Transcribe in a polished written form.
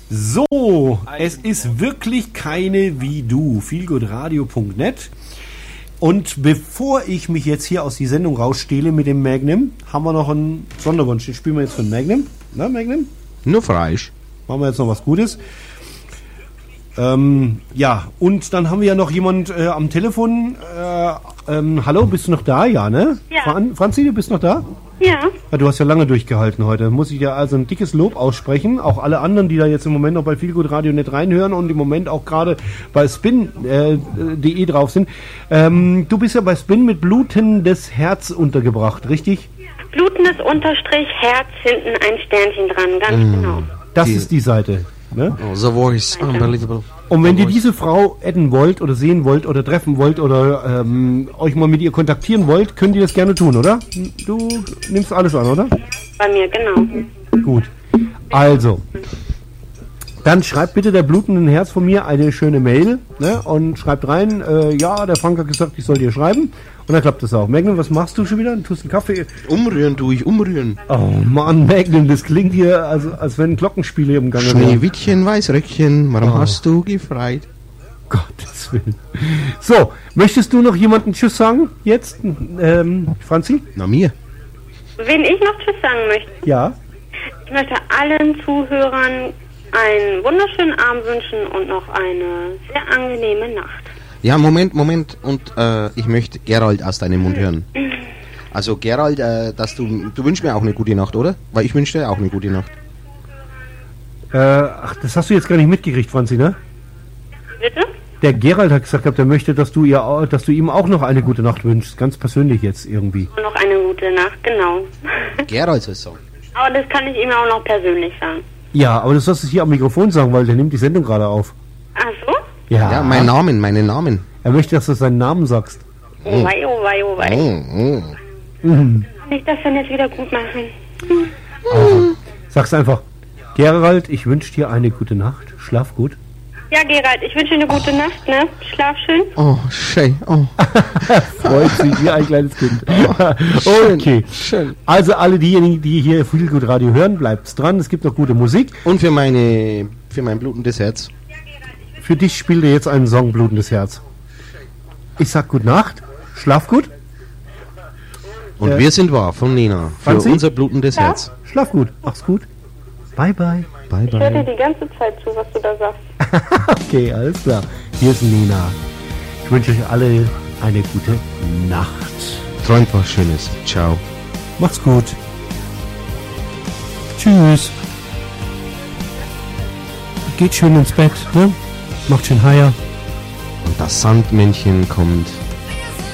So, es ist wirklich keine wie du. Feelgoodradio.net. Und bevor ich mich jetzt hier aus die Sendung rausstehle mit dem Magnum, haben wir noch einen Sonderwunsch. Den spielen wir jetzt von Magnum. Na, Magnum? Nur Fleisch. Machen wir jetzt noch was Gutes. Ja, und dann haben wir ja noch jemand am Telefon. Hallo, bist du noch da? Ja, ne? Ja. Franzi, du bist noch da? Ja. Ja, du hast ja lange durchgehalten heute. Muss ich dir also ein dickes Lob aussprechen. Auch alle anderen, die da jetzt im Moment noch bei Feelgoodradio.net reinhören und im Moment auch gerade bei spin.de drauf sind. Du bist ja bei Spin mit blutendes Herz untergebracht, richtig? Blutendes Unterstrich, Herz, hinten ein Sternchen dran, ganz genau. Das ist die Seite. Ne? Oh, the voice, unbelievable. Und wenn ihr diese Frau adden wollt oder sehen wollt oder treffen wollt oder euch mal mit ihr kontaktieren wollt, könnt ihr das gerne tun, oder? Du nimmst alles an, oder? Bei mir, genau. Gut. Also, dann schreibt bitte der blutenden Herz von mir eine schöne Mail, ne? Und schreibt rein, ja, der Frank hat gesagt, ich soll dir schreiben. Und dann klappt das auch. Magnum, was machst du schon wieder? Du tust einen Kaffee? Umrühren tue ich, umrühren. Oh Mann, Magnum, das klingt hier, als wenn Glockenspiele im Gange wären. Schneewittchen, Weißröckchen, warum hast du gefreit? Gottes Willen. So, möchtest du noch jemanden Tschüss sagen jetzt, Franzi? Na, mir. Wen ich noch Tschüss sagen möchte? Ja. Ich möchte allen Zuhörern einen wunderschönen Abend wünschen und noch eine sehr angenehme Nacht. Ja, Moment. Und ich möchte Gerald aus deinem Mund hören. Also Gerald, dass du wünschst mir auch eine gute Nacht, oder? Weil ich wünsche dir auch eine gute Nacht. Ach, das hast du jetzt gar nicht mitgekriegt, Franzi, ne? Bitte? Der Gerald hat gesagt, er möchte, dass du ihm auch noch eine gute Nacht wünschst. Ganz persönlich jetzt irgendwie. Noch eine gute Nacht, genau. Gerald soll es sagen. Aber das kann ich ihm auch noch persönlich sagen. Ja, aber du sollst es hier am Mikrofon sagen, weil der nimmt die Sendung gerade auf. Ach so? Ja, meinen Namen. Er möchte, dass du seinen Namen sagst. Oh wei, oh wei, oh wei. Kann ich das denn jetzt wieder gut machen? Also, sag's einfach. Gerald, ich wünsche dir eine gute Nacht. Schlaf gut. Ja, Gerald, ich wünsche dir eine gute Nacht, ne? Schlaf schön. Oh, schön. Oh. Freut sich wie ein kleines Kind. Okay. Schön. Also alle diejenigen, die hier Feelgood Radio hören, bleibt's dran. Es gibt noch gute Musik. Und für mein blutendes Herz. Für dich spielt er jetzt einen Song Blutendes Herz. Ich sag Gute Nacht. Schlaf gut. Und wir sind wahr von Nina. Für Franzi? unser blutendes Herz. Schlaf gut. Mach's gut. Bye, bye. Bye, Ich höre dir bye. die ganze Zeit zu, was du da sagst. Okay, alles klar. Hier ist Nina. Ich wünsche euch alle eine gute Nacht. Träumt was Schönes. Ciao. Macht's gut. Tschüss. Geht schön ins Bett, ne? Macht schön Heier. Und das Sandmännchen kommt